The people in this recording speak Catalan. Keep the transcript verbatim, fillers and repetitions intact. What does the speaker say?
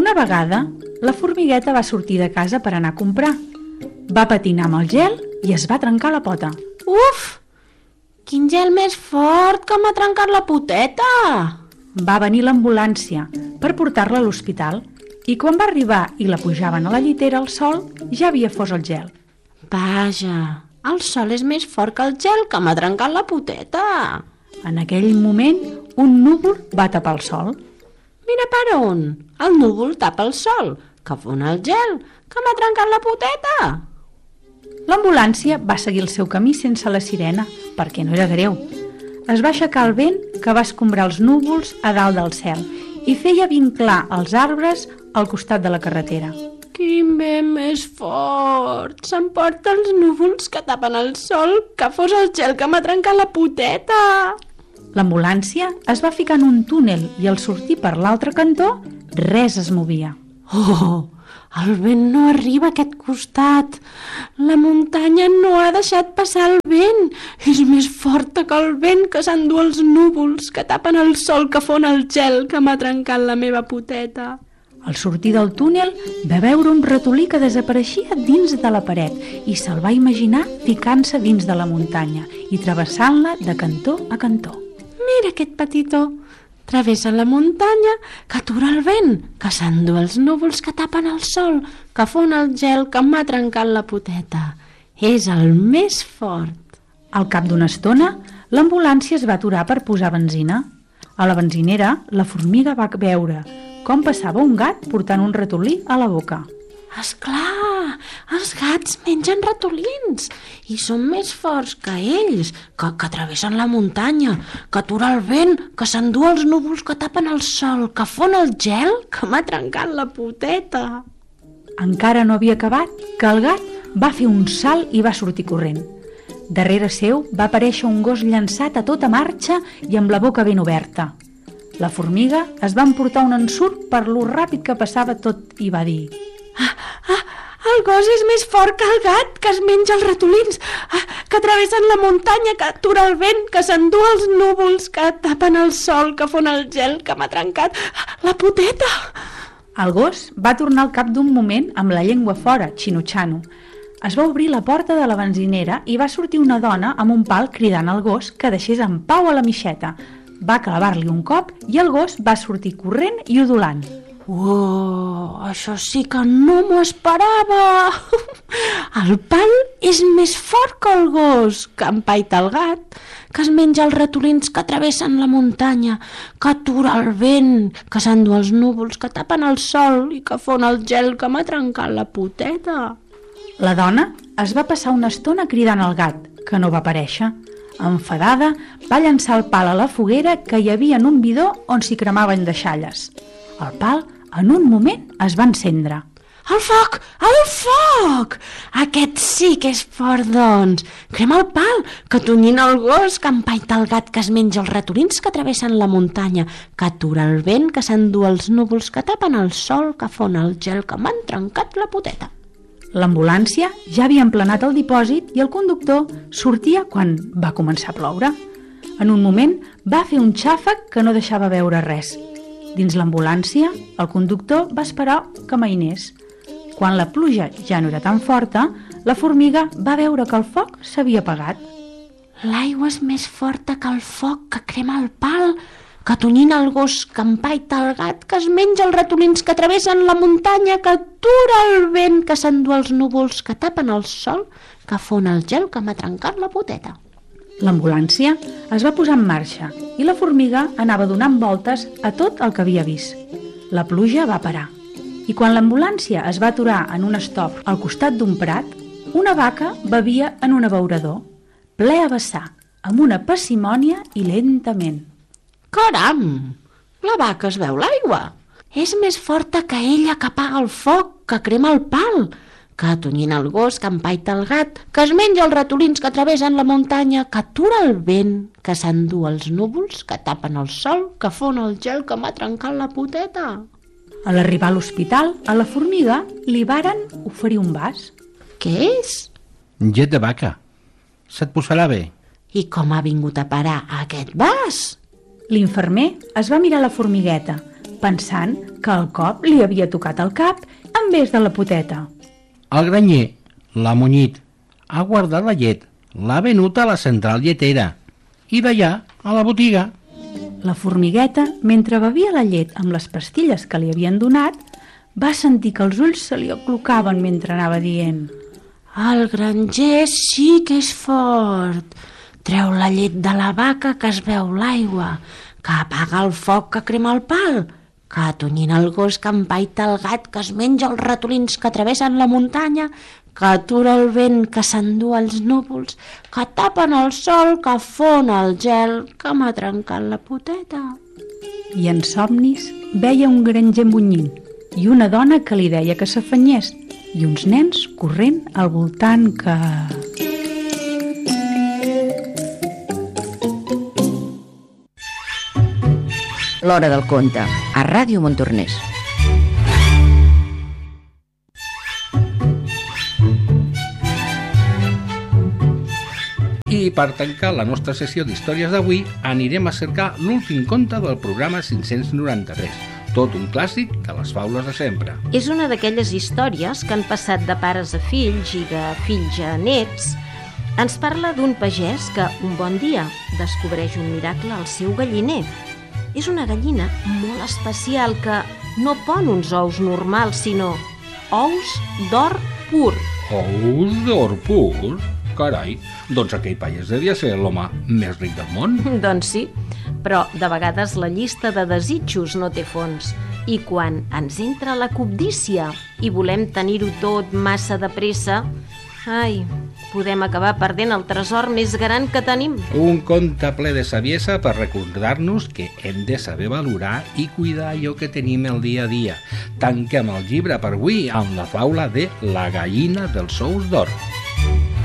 Una vegada, la formigueta va sortir de casa per anar a comprar. Va patinar amb el gel i es va trencar la pota. Uf! Quin gel més fort que m'ha trencat la poteta! Va venir l'ambulància per portar-la a l'hospital i quan va arribar i la pujaven a la llitera al sol, ja havia fos el gel. Vaja, el sol és més fort que el gel que m'ha trencat la poteta. En aquell moment, un núvol va tapar el sol. Mira per on, el núvol tapa el sol, que fon el gel, que m'ha trencat la poteta. L'ambulància va seguir el seu camí sense la sirena, perquè no era greu. Es va aixecar el vent que va escombrar els núvols a dalt del cel i feia vinclar els arbres al costat de la carretera. Quin vent més fort! S'emporta els núvols que tapen el sol, que fos el gel que m'ha trencat la poteta. L'ambulància es va ficar en un túnel i al sortir per l'altre cantó, res es movia. Oh, el vent no arriba a aquest costat. La muntanya no ha deixat passar el vent. És més forta que el vent que s'endú els núvols que tapen el sol que fon el gel que m'ha trencat la meva poteta. Al sortir del túnel va veure un ratolí que desapareixia dins de la paret i se'l va imaginar ficant-se dins de la muntanya i travessant-la de cantó a cantó. Mira aquest petitó, travessa la muntanya, que atura el vent, que s'endú els núvols que tapen el sol, que fon el gel que m'ha trencat la poteta. És el més fort. Al cap d'una estona, l'ambulància es va aturar per posar benzina. A la benzinera, la formiga va veure com passava un gat portant un ratolí a la boca. Esclar, els gats mengen ratolins i són més forts que ells, que, que travessen la muntanya, que atura el vent, que s'endú els núvols que tapen el sol, que fon el gel que m'ha trencat la poteta. Encara no havia acabat, que el gat va fer un salt i va sortir corrent. Darrere seu va aparèixer un gos llançat a tota marxa i amb la boca ben oberta. La formiga es va emportar un ensurt per lo ràpid que passava tot i va dir: Ah, ah, el gos és més fort que el gat, que es menja els ratolins, ah, que travessen la muntanya, que atura el vent, que s'endú els núvols, que tapen el sol, que fon el gel, que m'ha trencat la poteta. El gos va tornar al cap d'un moment amb la llengua fora, xinutxano. Es va obrir la porta de la benzinera i va sortir una dona amb un pal cridant al gos que deixés en pau a la mixeta. Va clavar-li un cop i el gos va sortir corrent i udolant. Oh, això sí que no m'ho esperava. El pal és més fort que el gos, que empaita el gat, que es menja els ratolins que travessen la muntanya, que atura el vent, que s'endú els núvols que tapen el sol i que fon el gel que m'ha trencat la poteta. La dona es va passar una estona cridant al gat, que no va aparèixer. Enfadada, va llançar el pal a la foguera que hi havia en un bidó on s'hi cremaven deixalles. El pal, en un moment, es va encendre. El foc! El foc! Aquest sí que és fort, doncs. Crema el pal, que tonyina el gos, que empaita el gat, que es menja els ratolins que travessen la muntanya, que atura el vent, que s'endú els núvols que tapen el sol, que fon el gel que m'han trencat la poteta. L'ambulància ja havia emplenat el dipòsit i el conductor sortia quan va començar a ploure. En un moment va fer un xàfec que no deixava veure res. Dins l'ambulància, el conductor va esperar que amainés. Quan la pluja ja no era tan forta, la formiga va veure que el foc s'havia apagat. L'aigua és més forta que el foc que crema el pal, que tonyina el gos, que empaita el gat, que es menja els ratolins que travessen la muntanya, que atura el vent, que s'endú els núvols que tapen el sol, que fon el gel que m'ha trencat la poteta. L'ambulància es va posar en marxa i la formiga anava donant voltes a tot el que havia vist. La pluja va parar i quan l'ambulància es va aturar en un estop al costat d'un prat, una vaca bevia en un abeurador, ple a vessar, amb una parsimònia i lentament. Caram! La vaca es beu l'aigua. És més forta que ella, que apaga el foc, que crema el pal, que atonyina el gos, que empaita el gat, que es menja els ratolins que travessen la muntanya, que atura el vent, que s'endú els núvols, que tapen el sol, que fon el gel que m'ha trencat la poteta. A l'arribar a l'hospital, a la formiga li varen oferir un vas. Què és? Llet de vaca. Se't posarà bé. I com ha vingut a parar aquest vas? L'infermer es va mirar la formigueta, pensant que el cop li havia tocat el cap en vez de la poteta. El granyer l'ha munyit, ha guardat la llet, l'ha venut a la central lletera i d'allà a la botiga. La formigueta, mentre bevia la llet amb les pastilles que li havien donat, va sentir que els ulls se li aclocaven mentre anava dient: el granger sí que és fort. Treu la llet de la vaca que es veu l'aigua, que apaga el foc que crema el pal, que atonyina el gos que empaita el gat que es menja els ratolins que travessen la muntanya, que atura el vent que s'endú els núvols, que tapen el sol, que fon el gel, que m'ha trencat la poteta. I en somnis veia un granger munyint i una dona que li deia que s'afanyés i uns nens corrent al voltant que... L'Hora del Conte, a Ràdio Montornès. I per tancar la nostra sessió d'històries d'avui anirem a cercar l'últim conte del programa cinc-cents noranta-tres, tot un clàssic de les faules de sempre. És una d'aquelles històries que han passat de pares a fills i de fills a nets. Ens parla d'un pagès que un bon dia descobreix un miracle al seu galliner. És una gallina molt especial que no pon uns ous normals, sinó ous d'or pur. Ous d'or pur? Carai, doncs aquell pagès devia ser l'home més ric del món. Doncs sí, però de vegades la llista de desitjos no té fons. I quan ens entra la cobdícia i volem tenir-ho tot massa de pressa, ai, podem acabar perdent el tresor més gran que tenim. Un conte ple de saviesa per recordar-nos que hem de saber valorar i cuidar allò que tenim el dia a dia. Tanquem el llibre per avui amb la faula de La gallina dels ous d'or.